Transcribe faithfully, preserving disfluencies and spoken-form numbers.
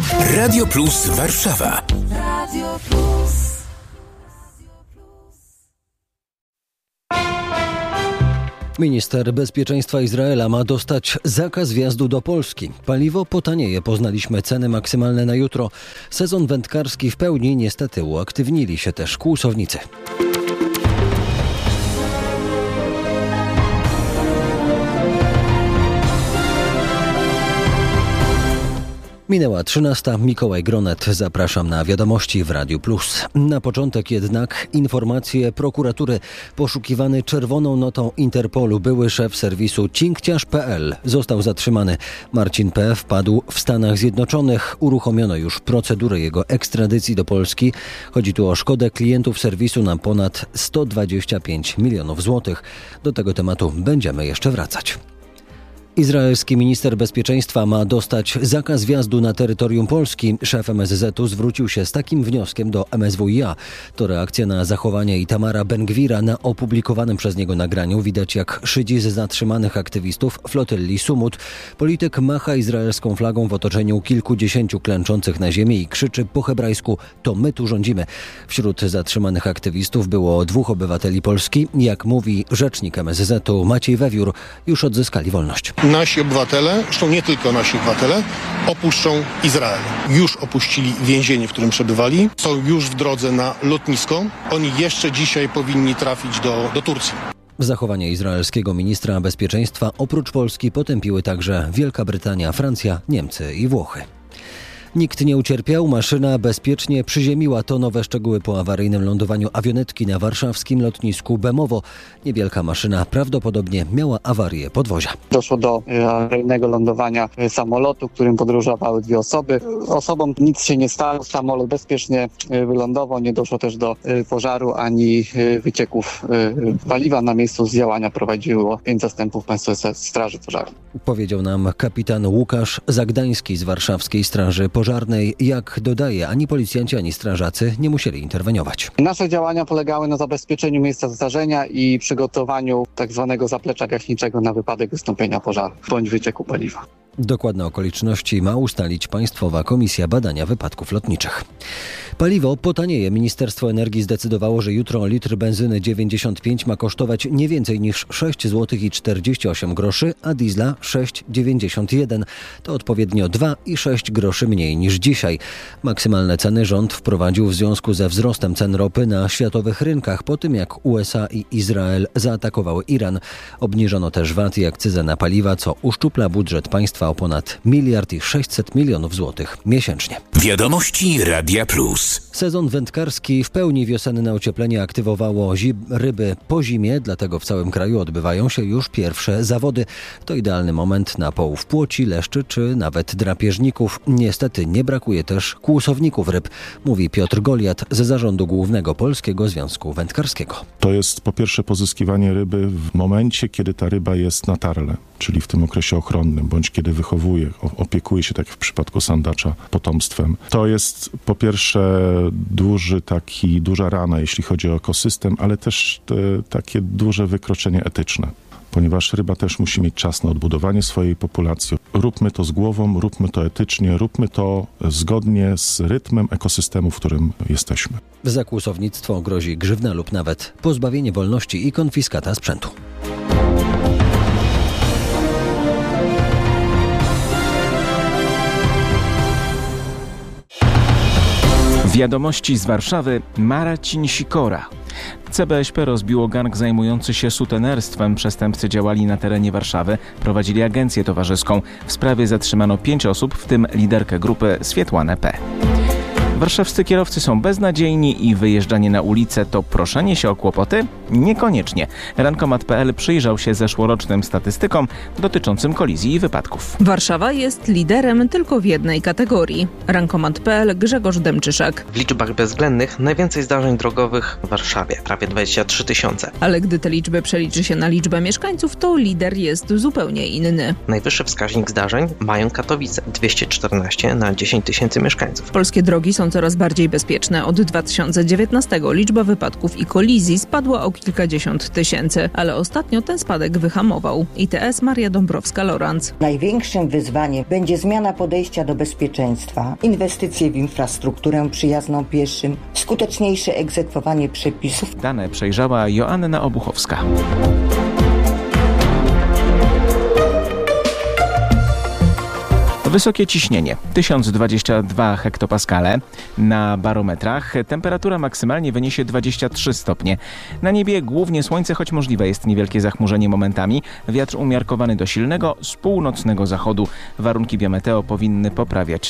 Radio Plus Warszawa. Radio Plus. Minister bezpieczeństwa Izraela ma dostać zakaz wjazdu do Polski. Paliwo potanieje, poznaliśmy ceny maksymalne na jutro. Sezon wędkarski w pełni, niestety uaktywnili się też kłusownicy. Minęła trzynasta. Mikołaj Gronet. Zapraszam na wiadomości w Radiu Plus. Na początek jednak informacje prokuratury. Poszukiwany czerwoną notą Interpolu były szef serwisu cinkciarz kropka pe el został zatrzymany. Marcin P. wpadł w Stanach Zjednoczonych. Uruchomiono już procedurę jego ekstradycji do Polski. Chodzi tu o szkodę klientów serwisu na ponad sto dwadzieścia pięć milionów złotych. Do tego tematu będziemy jeszcze wracać. Izraelski minister bezpieczeństwa ma dostać zakaz wjazdu na terytorium Polski. Szef em es zetu zwrócił się z takim wnioskiem do em es wu i a. To reakcja na zachowanie Itamara Ben-Gvira. Na opublikowanym przez niego nagraniu widać, jak szydzi z zatrzymanych aktywistów flotylli Sumut. Polityk macha izraelską flagą w otoczeniu kilkudziesięciu klęczących na ziemi i krzyczy po hebrajsku: to my tu rządzimy. Wśród zatrzymanych aktywistów było dwóch obywateli Polski. Jak mówi rzecznik em es zetu Maciej Wewiór, już odzyskali wolność. Nasi obywatele, zresztą nie tylko nasi obywatele, opuszczą Izrael. Już opuścili więzienie, w którym przebywali. Są już w drodze na lotnisko. Oni jeszcze dzisiaj powinni trafić do, do Turcji. Zachowanie izraelskiego ministra bezpieczeństwa oprócz Polski potępiły także Wielka Brytania, Francja, Niemcy i Włochy. Nikt nie ucierpiał, maszyna bezpiecznie przyziemiła. To nowe szczegóły po awaryjnym lądowaniu awionetki na warszawskim lotnisku Bemowo. Niewielka maszyna prawdopodobnie miała awarię podwozia. Doszło do awaryjnego lądowania samolotu, którym podróżowały dwie osoby. Osobom nic się nie stało, samolot bezpiecznie wylądował, nie doszło też do pożaru ani wycieków paliwa. Na miejscu zdziałania prowadziło pięć zastępów Państwowej Straży Pożarnej. Powiedział nam kapitan Łukasz Zagdański z Warszawskiej Straży Pożarnej. Jak dodaje, ani policjanci, ani strażacy nie musieli interweniować. Nasze działania polegały na zabezpieczeniu miejsca zdarzenia i przygotowaniu tak zwanego zaplecza gaśniczego na wypadek wystąpienia pożaru bądź wycieku paliwa. Dokładne okoliczności ma ustalić Państwowa Komisja Badania Wypadków Lotniczych. Paliwo potanieje. Ministerstwo Energii zdecydowało, że jutro litr benzyny dziewięćdziesiąt pięć ma kosztować nie więcej niż sześć złotych i czterdzieści osiem groszy, a diesla sześć dziewięćdziesiąt jeden. To odpowiednio dwa i sześć groszy mniej niż dzisiaj. Maksymalne ceny rząd wprowadził w związku ze wzrostem cen ropy na światowych rynkach po tym, jak u es a i Izrael zaatakowały Iran. Obniżono też V A T i akcyzę na paliwa, co uszczupla budżet państwa o ponad miliard i sześćset milionów złotych miesięcznie. Wiadomości Radia Plus. Sezon wędkarski w pełni. Wiosenne ocieplenie aktywowało zim, ryby po zimie, dlatego w całym kraju odbywają się już pierwsze zawody. To idealny moment na połów płoci, leszczy czy nawet drapieżników. Niestety nie brakuje też kłusowników ryb, mówi Piotr Goliat z Zarządu Głównego Polskiego Związku Wędkarskiego. To jest po pierwsze pozyskiwanie ryby w momencie, kiedy ta ryba jest na tarle, czyli w tym okresie ochronnym, bądź kiedy wychowuje, opiekuje się, tak jak w przypadku sandacza, potomstwem. To jest po pierwsze duży taki, duża rana, jeśli chodzi o ekosystem, ale też te, takie duże wykroczenie etyczne, ponieważ ryba też musi mieć czas na odbudowanie swojej populacji. Róbmy to z głową, róbmy to etycznie, róbmy to zgodnie z rytmem ekosystemu, w którym jesteśmy. Za kłusownictwo grozi grzywna lub nawet pozbawienie wolności i konfiskata sprzętu. Wiadomości z Warszawy. Marcin Sikora. C B S P rozbiło gang zajmujący się sutenerstwem. Przestępcy działali na terenie Warszawy, prowadzili agencję towarzyską. W sprawie zatrzymano pięć osób, w tym liderkę grupy Swietłanę P. Warszawscy kierowcy są beznadziejni i wyjeżdżanie na ulicę to proszenie się o kłopoty? Niekoniecznie. Rankomat kropka pe el przyjrzał się zeszłorocznym statystykom dotyczącym kolizji i wypadków. Warszawa jest liderem tylko w jednej kategorii. Rankomat kropka pe el, Grzegorz Demczyszak. W liczbach bezwzględnych najwięcej zdarzeń drogowych w Warszawie, prawie dwadzieścia trzy tysiące. Ale gdy te liczby przeliczy się na liczbę mieszkańców, to lider jest zupełnie inny. Najwyższy wskaźnik zdarzeń mają Katowice, dwieście czternaście na dziesięć tysięcy mieszkańców. Polskie drogi są coraz bardziej bezpieczne. Od dwa tysiące dziewiętnastego liczba wypadków i kolizji spadła o kilkadziesiąt tysięcy, ale ostatnio ten spadek wyhamował. I T S Maria Dąbrowska-Lorenz. Największym wyzwaniem będzie zmiana podejścia do bezpieczeństwa, inwestycje w infrastrukturę przyjazną pieszym, skuteczniejsze egzekwowanie przepisów. Dane przejrzała Joanna Obuchowska. Wysokie ciśnienie tysiąc dwadzieścia dwa hektopaskale na barometrach. Temperatura maksymalnie wyniesie dwadzieścia trzy stopnie. Na niebie głównie słońce, choć możliwe jest niewielkie zachmurzenie momentami. Wiatr umiarkowany do silnego z północnego zachodu. Warunki biometeo powinny poprawiać